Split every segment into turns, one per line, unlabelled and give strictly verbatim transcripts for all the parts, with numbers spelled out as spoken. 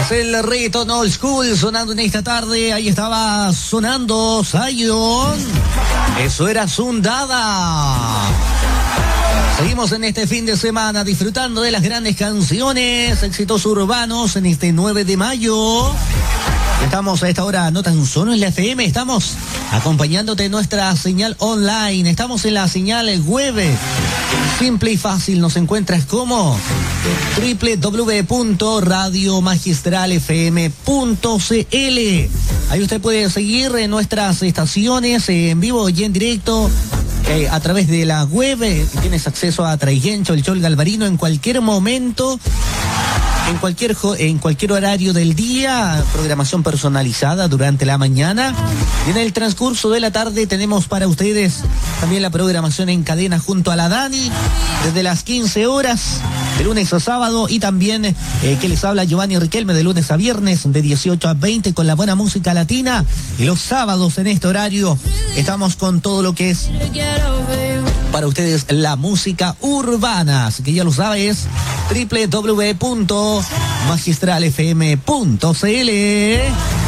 Es el Retorno Old School sonando en esta tarde. Ahí estaba sonando Zion. Eso era Sundada. Seguimos en este fin de semana disfrutando de las grandes canciones, éxitos urbanos en este nueve de mayo. Estamos a esta hora no tan solo en la F M, estamos acompañándote en nuestra señal online, estamos en la señal web. Simple y fácil, nos encuentras como doble u doble u doble u punto radio magistral f m punto c l. Ahí usted puede seguir en nuestras estaciones en vivo y en directo. Eh, a través de la web, eh, tienes acceso a Traigencho, el Chol Galvarino en cualquier momento, en cualquier en cualquier horario del día, programación personalizada durante la mañana. Y en el transcurso de la tarde tenemos para ustedes también la programación en cadena junto a la Dani, desde las quince horas, de lunes a sábado, y también eh, que les habla Giovanni Riquelme de lunes a viernes, de dieciocho a veinte, con la buena música latina. Y los sábados en este horario estamos con todo lo que es para ustedes la música urbana. Así que ya lo sabes, doble u doble u doble u punto magistral f m punto c l.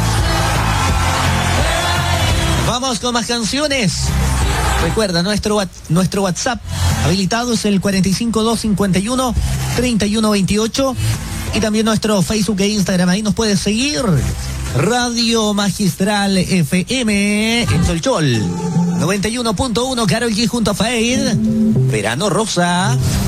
Vamos con más canciones. Recuerda, nuestro, nuestro WhatsApp habilitado es el cuarenta y cinco, doscientos cincuenta y uno, treinta y uno veintiocho. Y también nuestro Facebook e Instagram, ahí nos puedes seguir. Radio Magistral F M en Solchol noventa y uno punto uno, Karol G junto a Fade. Verano Rosa.